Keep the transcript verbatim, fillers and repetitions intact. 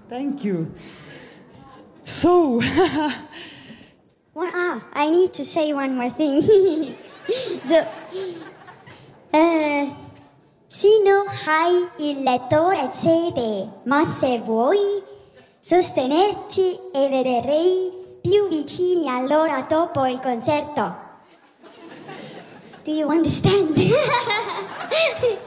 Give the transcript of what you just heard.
Thank you. So, One, ah, I need to say one more thing. So, eh, sino hai il lettore C D, ma se vuoi sostenerci e vedrei più vicini allora dopo il concerto. Do you understand?